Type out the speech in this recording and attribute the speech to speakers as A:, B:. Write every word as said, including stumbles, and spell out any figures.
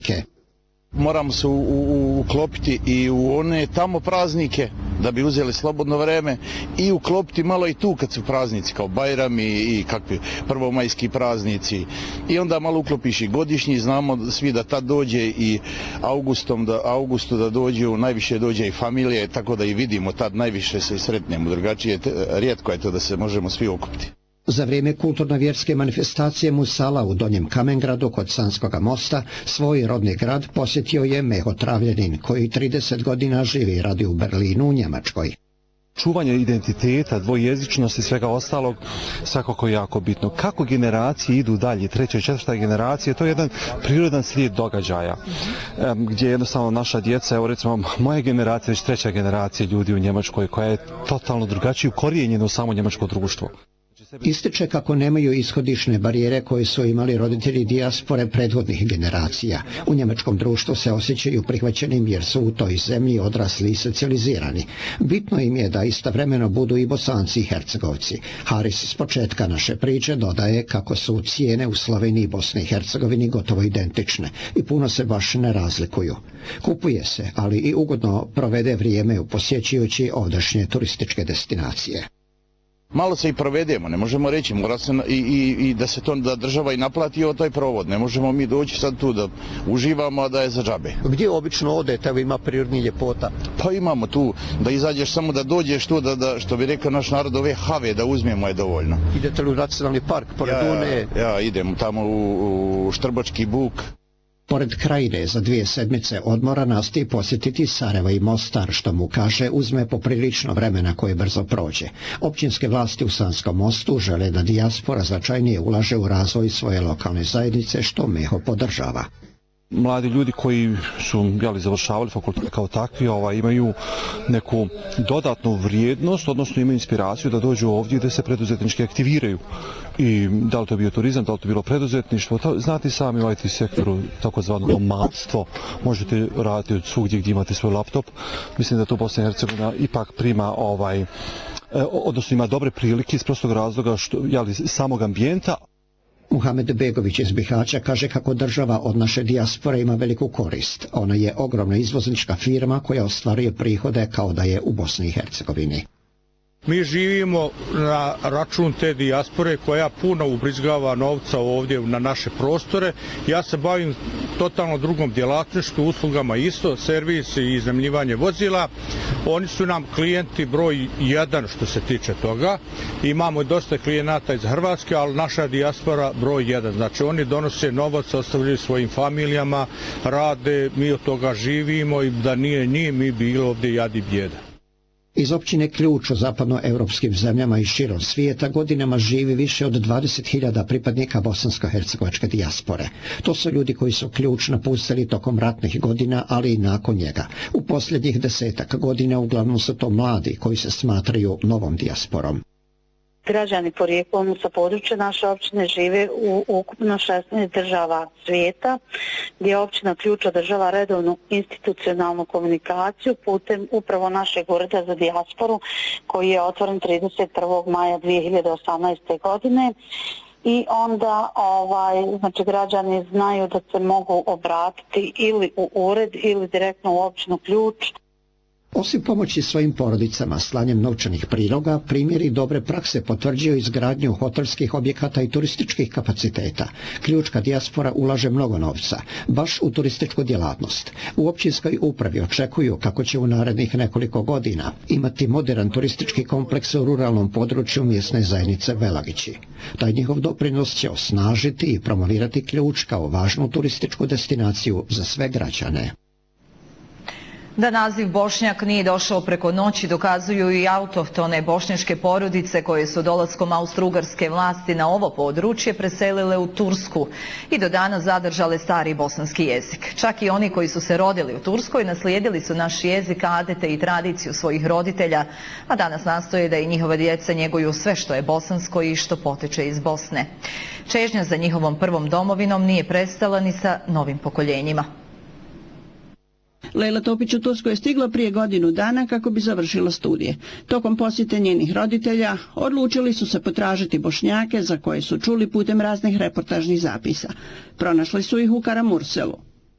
A: Moramo se uklopiti i u one tamo praznike da bi uzeli slobodno vreme i uklopiti malo i tu kad su praznici kao Bajrami i kakvi prvomajski praznici i onda malo uklopiš i godišnji, znamo svi da tad dođe i augustom da, augustu da dođu, najviše dođe i familije, tako da i vidimo tad najviše se i sretnemo, drugačije rijetko je to da se možemo svi okupiti.
B: Za vrijeme kulturno-vjerske manifestacije Musala u Donjem Kamengradu kod Sanskoga mosta svoj rodni grad posjetio je Meho Travljanin koji trideset godina živi i radi u Berlinu u Njemačkoj.
C: Čuvanje identiteta, dvojezičnosti i svega ostalog svakako je jako bitno. Kako generacije idu dalje, treća i četvrta generacija, to je jedan prirodan slijed događaja gdje jednostavno naša djeca, evo recimo moja generacija, već treća generacija ljudi u Njemačkoj koja je totalno drugačije ukorijenjena u samo njemačko društvo.
B: Ističe kako nemaju ishodišne barijere koje su imali roditelji dijaspore prethodnih generacija. U njemačkom društvu se osjećaju prihvaćenim jer su u toj zemlji odrasli i socijalizirani. Bitno im je da istovremeno budu i Bosanci i Hercegovci. Haris s početka naše priče dodaje kako su cijene u Sloveniji i Bosni i Hercegovini gotovo identične i puno se baš ne razlikuju. Kupuje se, ali i ugodno provede vrijeme posjećujući ovdašnje turističke destinacije.
A: Malo se i provedemo, ne možemo reći, mora se i, i, i da se to da država i naplati o taj provod. Ne možemo mi doći sad tu da uživamo, a da je za džabe.
B: Gdje obično odete, evo ima prirodnih ljepota?
A: Pa imamo tu, da izađeš samo da dođeš tu, da, da što bi rekao naš narod, ove have da uzmemo je dovoljno.
B: Idete li u nacionalni park, pored
A: ja,
B: one?
A: Ja idem tamo u, u Štrbački buk.
B: Pored Krajine za dvije sedmice odmora nastoji posjetiti Sarajevo i Mostar, što mu kaže uzme poprilično vremena koje brzo prođe. Općinske vlasti u Sanskom mostu žele da dijaspora značajnije ulaže u razvoj svoje lokalne zajednice, što Meho podržava.
C: Mladi ljudi koji su jeli, završavali fakultet kao takvi ovaj, imaju neku dodatnu vrijednost, odnosno imaju inspiraciju da dođu ovdje da se preduzetnički aktiviraju. I da li to bio turizam, da li to bilo preduzetništvo, ta, znate sami u I T sektoru takozvano nomadstvo, možete raditi od svugdje gdje imate svoj laptop. Mislim da tu Bosna i Hercegovina ipak prima ovaj, odnosno ima dobre prilike iz prostog razloga što, jeli, samog ambijenta.
B: Muhamed Begović iz Bihaća kaže kako država od naše dijaspore ima veliku korist. Ona je ogromna izvoznička firma koja ostvaruje prihode kao da je u Bosni i Hercegovini.
D: Mi živimo na račun te dijaspore koja puno ubrizgava novca ovdje na naše prostore. Ja se bavim totalno drugom djelatnošću, uslugama isto, servis i iznajmljivanje vozila. Oni su nam klijenti broj jedan što se tiče toga. Imamo dosta klijenata iz Hrvatske, ali naša dijaspora broj jedan. Znači oni donose novac, ostavljaju svojim familijama, rade, mi od toga živimo i da nije njih, mi bilo ovdje jadi i bijeda.
B: Iz općine Ključ u zapadnoevropskim zemljama i širom svijeta godinama živi više od dvadeset hiljada pripadnika bosansko-hercegovačke dijaspore. To su ljudi koji su Ključ napustili tokom ratnih godina, ali i nakon njega. U posljednjih desetak godina uglavnom su to mladi koji se smatraju novom dijasporom.
E: Građani porijeklom sa područja naše općine žive u ukupno šesnaest država svijeta, gdje općina Ključ održava redovnu institucionalnu komunikaciju putem upravo našeg ureda za dijasporu koji je otvoren trideset prvog maja dvije hiljade osamnaeste. godine. I onda ovaj, znači, građani znaju da se mogu obratiti ili u ured ili direktno u općinu Ključ.
B: Osim pomoći svojim porodicama slanjem novčanih priloga, primjeri dobre prakse potvrđuju izgradnju hotelskih objekata i turističkih kapaciteta. Ključka dijaspora ulaže mnogo novca, baš u turističku djelatnost. U općinskoj upravi očekuju kako će u narednih nekoliko godina imati modern turistički kompleks u ruralnom području mjesne zajednice Velagići. Taj njihov doprinos će osnažiti i promovirati Ključ kao važnu turističku destinaciju za sve građane.
F: Da naziv Bošnjak nije došao preko noći dokazuju i autohtone bošnjačke porodice koje su dolaskom austrougarske vlasti na ovo područje preselile u Tursku i do danas zadržale stari bosanski jezik. Čak i oni koji su se rodili u Turskoj naslijedili su naš jezik, adete i tradiciju svojih roditelja, a danas nastoje da i njihova djeca njeguju sve što je bosansko i što poteče iz Bosne. Čežnja za njihovom prvom domovinom nije prestala ni sa novim pokoljenjima.
G: Lejla Topić u Tursku je stigla prije godinu dana kako bi završila studije. Tokom posjete njenih roditelja odlučili su se potražiti Bošnjake za koje su čuli putem raznih reportažnih zapisa. Pronašli su ih u Karamurselu.